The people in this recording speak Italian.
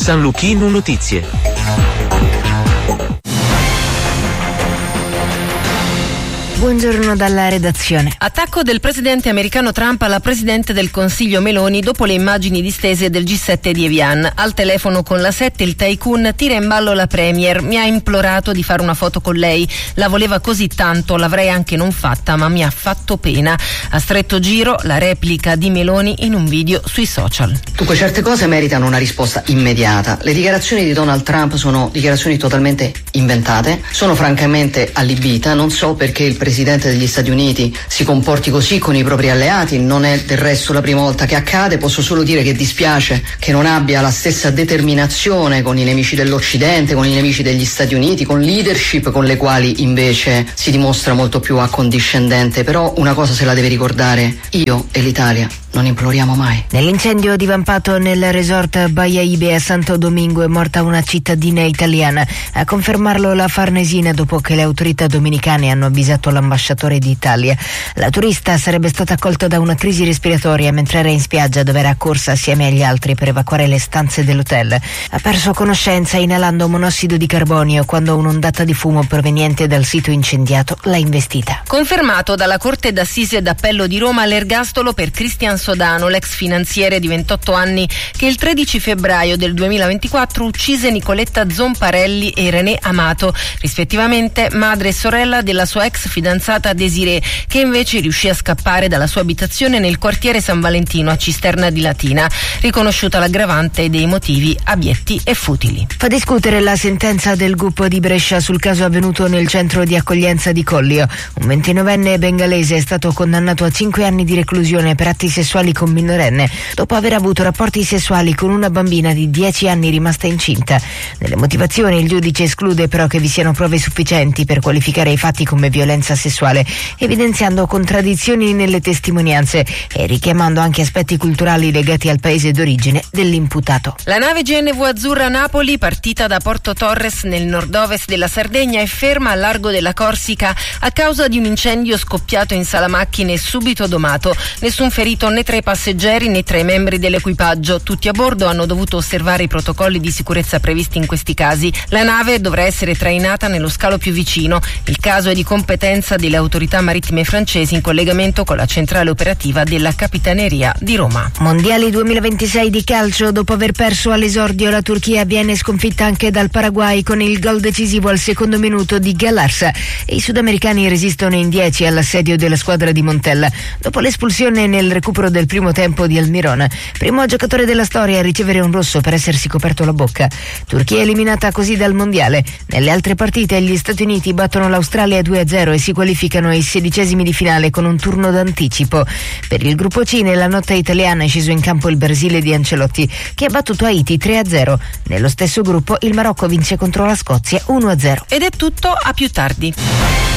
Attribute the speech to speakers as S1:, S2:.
S1: San Luchino Notizie.
S2: Buongiorno dalla redazione.
S3: Attacco del presidente americano Trump alla presidente del Consiglio Meloni dopo le immagini distese del G7 di Evian. Al telefono con la 7 il tycoon tira in ballo la premier. Mi ha implorato di fare una foto con lei. La voleva così tanto, l'avrei anche non fatta, ma mi ha fatto pena. A stretto giro la replica di Meloni in un video sui social.
S4: Dunque, certe cose meritano una risposta immediata. Le dichiarazioni di Donald Trump sono dichiarazioni totalmente inventate. Sono francamente allibita. Non so perché il Presidente degli Stati Uniti si comporti così con i propri alleati, non è del resto la prima volta che accade. Posso solo dire che dispiace che non abbia la stessa determinazione con i nemici dell'Occidente, con i nemici degli Stati Uniti, con leadership con le quali invece si dimostra molto più accondiscendente. Però una cosa se la deve ricordare: io e l'Italia non imploriamo mai.
S2: Nell'incendio divampato nel resort Baia Ibe a Santo Domingo è morta una cittadina italiana. A confermarlo la Farnesina dopo che le autorità dominicane hanno avvisato l'ambasciatore d'Italia. La turista sarebbe stata colta da una crisi respiratoria mentre era in spiaggia, dove era corsa assieme agli altri per evacuare le stanze dell'hotel. Ha perso conoscenza inalando monossido di carbonio quando un'ondata di fumo proveniente dal sito incendiato l'ha investita.
S3: Confermato dalla Corte d'Assise d'Appello di Roma l'ergastolo per Cristian Sodano, l'ex finanziere di 28 anni che il 13 febbraio del 2024 uccise Nicoletta Zomparelli e René Amato, rispettivamente madre e sorella della sua ex fidanzata Desirée, che invece riuscì a scappare dalla sua abitazione nel quartiere San Valentino a Cisterna di Latina, riconosciuta l'aggravante dei motivi abietti e futili.
S2: Fa discutere la sentenza del GUP di Brescia sul caso avvenuto nel centro di accoglienza di Collio. Un 29enne bengalese è stato condannato a 5 anni di reclusione per atti sessuali con minorenne dopo aver avuto rapporti sessuali con una bambina di 10 anni rimasta incinta. Nelle motivazioni il giudice esclude però che vi siano prove sufficienti per qualificare i fatti come violenza sessuale, evidenziando contraddizioni nelle testimonianze e richiamando anche aspetti culturali legati al paese d'origine dell'imputato.
S3: La nave GNV Azzurra Napoli, partita da Porto Torres nel nord-ovest della Sardegna, è ferma al largo della Corsica a causa di un incendio scoppiato in sala macchine subito domato. Nessun ferito né tra i passeggeri né tra i membri dell'equipaggio. Tutti a bordo hanno dovuto osservare i protocolli di sicurezza previsti in questi casi. La nave dovrà essere trainata nello scalo più vicino. Il caso è di competenza delle autorità marittime francesi in collegamento con la centrale operativa della Capitaneria di Roma.
S2: Mondiali 2026 di calcio. Dopo aver perso all'esordio la Turchia viene sconfitta anche dal Paraguay con il gol decisivo al secondo minuto di Galarza. I sudamericani resistono in 10 all'assedio della squadra di Montella dopo l'espulsione nel recupero del primo tempo di Almiron, primo giocatore della storia a ricevere un rosso per essersi coperto la bocca. Turchia eliminata così dal mondiale. Nelle altre partite gli Stati Uniti battono l'Australia 2-0 e si qualificano ai 16esimi di finale con un turno d'anticipo. Per il gruppo C nella notte italiana è sceso in campo il Brasile di Ancelotti, che ha battuto Haiti 3-0. Nello stesso gruppo il Marocco vince contro la Scozia 1-0.
S3: Ed è tutto, a più tardi.